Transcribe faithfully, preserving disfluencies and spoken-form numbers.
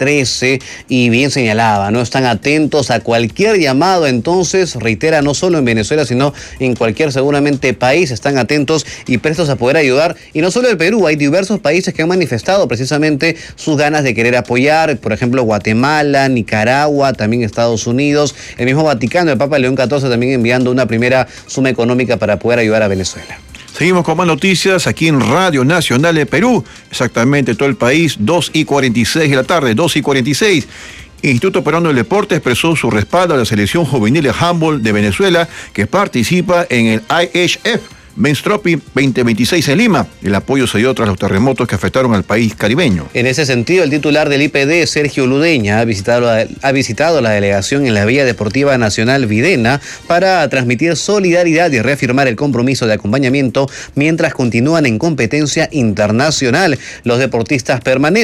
trece y bien señalaba, ¿no? Están atentos a cualquier llamado, entonces, reitera, no solo en Venezuela, sino en cualquier seguramente país, están atentos y prestos a poder ayudar. Y no solo el Perú, hay diversos países que han manifestado precisamente sus ganas de querer apoyar, por ejemplo, Guatemala, Nicaragua, también Estados Unidos, el mismo Vaticano, el Papa León catorce también enviando una primera suma económica para poder ayudar a Venezuela. Seguimos con más noticias aquí en Radio Nacional de Perú, exactamente todo el país, dos y cuarenta y seis de la tarde, dos y cuarenta y seis. Instituto Peruano del Deporte expresó su respaldo a la selección juvenil de handball de Venezuela que participa en el I H F Men's Trophy veinte veintiséis en Lima. El apoyo se dio tras los terremotos que afectaron al país caribeño. En ese sentido, el titular del I P D, Sergio Ludeña, ha visitado, ha visitado la delegación en la Villa Deportiva Nacional Videna para transmitir solidaridad y reafirmar el compromiso de acompañamiento mientras continúan en competencia internacional. Los deportistas permanecen